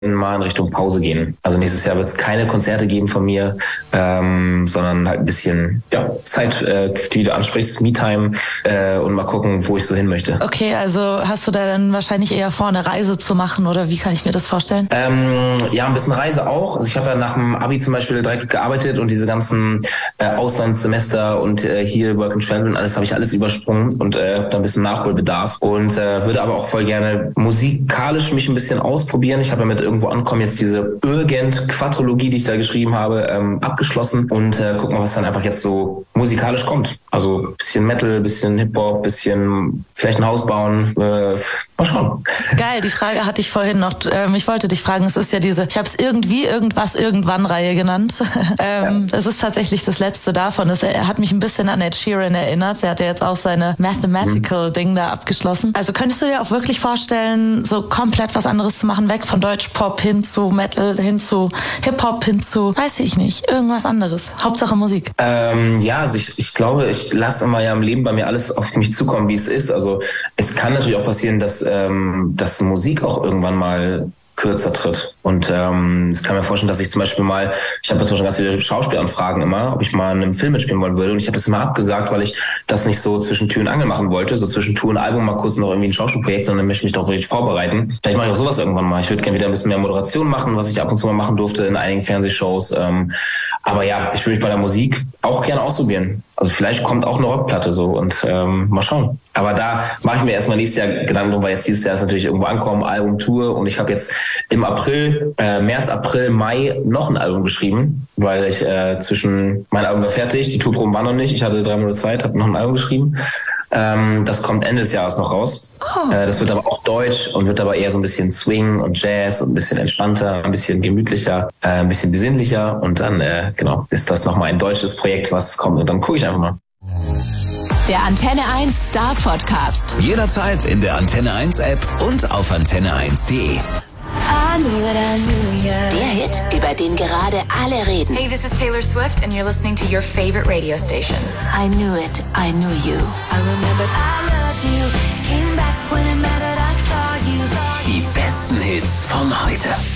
mal in Richtung Pause gehen. Also nächstes Jahr wird es keine Konzerte geben von mir, sondern halt ein bisschen Zeit, die du ansprichst, Me-Time und mal gucken, wo ich so hin möchte. Okay, also hast du da dann wahrscheinlich eher vor, eine Reise zu machen oder wie kann ich mir das vorstellen? Ja, ein bisschen Reise auch. Also ich habe ja nach dem Abi zum Beispiel direkt gearbeitet und diese ganzen Auslandssemester und hier Work and Travel und alles habe ich alles übersprungen und habe da ein bisschen Nachholbedarf und würde aber auch voll gerne musikalisch mich ein bisschen ausprobieren. Ich habe ja mit Irgendwo ankommen jetzt diese Irgend-Quadrologie, die ich da geschrieben habe, abgeschlossen und gucken mal, was dann einfach jetzt so musikalisch kommt. Also bisschen Metal, bisschen Hip-Hop, bisschen vielleicht ein Haus bauen. Mal schauen. Geil, die Frage hatte ich vorhin noch. Ich wollte dich fragen, es ist ja diese, ich habe es irgendwie, irgendwas, irgendwann Reihe genannt. Es ist tatsächlich das letzte davon. Es hat mich ein bisschen an Ed Sheeran erinnert. Der hat ja jetzt auch seine Mathematical-Ding da abgeschlossen. Also könntest du dir auch wirklich vorstellen, so komplett was anderes zu machen, weg von Deutsch-Pop hin zu Metal, hin zu Hip-Hop, hin zu, weiß ich nicht, irgendwas anderes. Hauptsache Musik. Also ich glaube, ich lasse immer ja im Leben bei mir alles auf mich zukommen, wie es ist. Also es kann natürlich auch passieren, dass Musik auch irgendwann mal kürzer tritt. Und ich kann mir vorstellen, dass ich zum Beispiel mal, ich habe zum Beispiel ganz viele Schauspielanfragen immer, ob ich mal in einem Film mitspielen wollen würde. Und ich habe das immer abgesagt, weil ich das nicht so zwischen Tür und Angel machen wollte. So zwischen Tour und Album mal kurz noch irgendwie ein Schauspielprojekt, sondern möchte mich doch wirklich vorbereiten. Vielleicht mache ich auch sowas irgendwann mal. Ich würde gerne wieder ein bisschen mehr Moderation machen, was ich ab und zu mal machen durfte in einigen Fernsehshows. Aber ja, ich würde mich bei der Musik auch gerne ausprobieren. Also vielleicht kommt auch eine Rockplatte so und mal schauen. Aber da mache ich mir erstmal nächstes Jahr Gedanken drum, weil jetzt dieses Jahr ist natürlich irgendwo ankommen, Album, Tour und ich habe jetzt im März, April, Mai noch ein Album geschrieben, weil ich mein Album war fertig, die Tourproben waren noch nicht, ich hatte 3 Monate Zeit, habe noch ein Album geschrieben. Das kommt Ende des Jahres noch raus. Das wird aber auch deutsch und wird aber eher so ein bisschen Swing und Jazz und ein bisschen entspannter, ein bisschen gemütlicher, ein bisschen besinnlicher und dann ist das nochmal ein deutsches Projekt, was kommt und dann gucke ich einfach mal. Der Antenne 1 Star Podcast. Jederzeit in der Antenne 1 App und auf antenne1.de. Der Hit, über den gerade alle reden. Hey, this is Taylor Swift and you're listening to your favorite radio station. I knew it, I knew you. I remembered I loved you. Came back when it mattered, I saw you. Die besten Hits von heute.